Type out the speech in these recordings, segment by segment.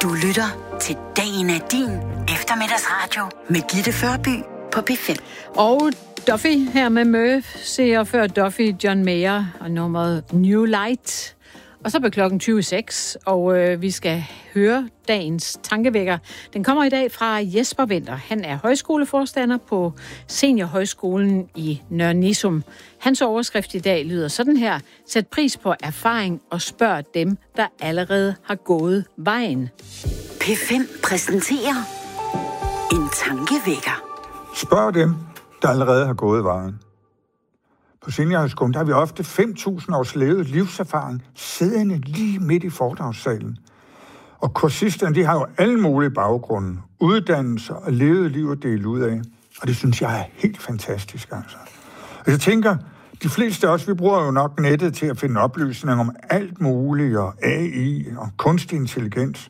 Du lytter til Dagen er din eftermiddagsradio med Gitte Førby på P5. Og Duffy her med Murphy, og før Duffy John Mayer og nummeret New Light. Og så på klokken 20.06, og vi skal høre dagens tankevækker. Den kommer i dag fra Jesper Winther. Han er højskoleforstander på Seniorhøjskolen i Nørre Nissum. Hans overskrift i dag lyder sådan her: Sæt pris på erfaring og spørg dem, der allerede har gået vejen. P5 præsenterer en tankevækker. Spørg dem, der allerede har gået vejen. På Seniorhøjskolen, der har vi ofte 5.000 års levet livserfaring siddende lige midt i foredragssalen. Og kursisterne, de har jo alle mulige baggrunde, uddannelser og levet liv at dele ud af. Og det synes jeg er helt fantastisk, altså. Og jeg tænker, de fleste af os, vi bruger jo nok nettet til at finde oplysninger om alt muligt, og AI og kunstig intelligens.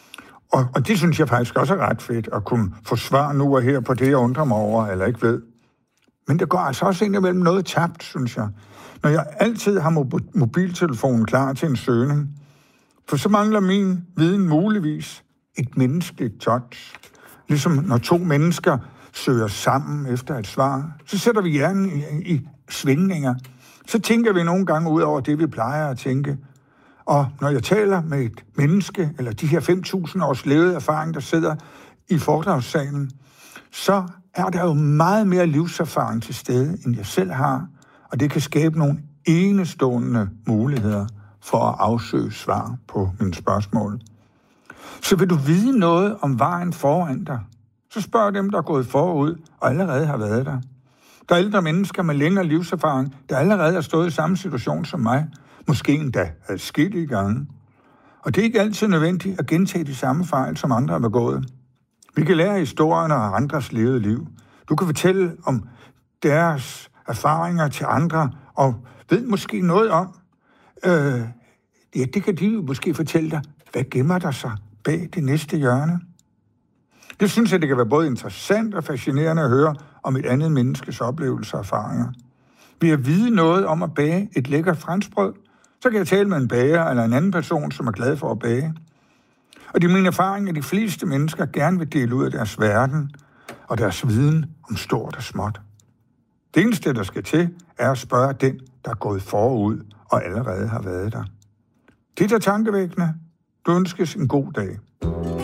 Og det synes jeg faktisk også er ret fedt, at kunne få svar nu og her på det, jeg undrer mig over, eller ikke ved. Men der går altså også indimellem noget tabt, synes jeg. Når jeg altid har mobiltelefonen klar til en søgning, for så mangler min viden muligvis et menneskeligt touch. Ligesom når to mennesker søger sammen efter et svar, så sætter vi hjernen i svingninger. Så tænker vi nogle gange ud over det, vi plejer at tænke. Og når jeg taler med et menneske, eller de her 5.000 års levede erfaring, der sidder i foredragssalen, så er der jo meget mere livserfaring til stede, end jeg selv har, og det kan skabe nogle enestående muligheder for at afsøge svar på mine spørgsmål. Så vil du vide noget om vejen foran dig, så spørg dem, der er gået forud og allerede har været der. Der er ældre mennesker med længere livserfaring, der allerede har stået i samme situation som mig, måske endda adskillige gange. Og det er ikke altid nødvendigt at gentage de samme fejl, som andre har begået. Vi kan lære historien og andres levede liv. Du kan fortælle om deres erfaringer til andre, og ved måske noget om, det kan de jo måske fortælle dig, hvad gemmer der sig bag det næste hjørne. Det synes jeg, det kan være både interessant og fascinerende at høre om et andet menneskes oplevelser og erfaringer. Ved at vide noget om at bage et lækkert franskbrød, så kan jeg tale med en bager eller en anden person, som er glad for at bage. Og det er min erfaring, at de fleste mennesker gerne vil dele ud af deres verden og deres viden om stort og småt. Det eneste, der skal til, er at spørge den, der er gået forud og allerede har været der. Det er tankevækkende. Du ønskes en god dag.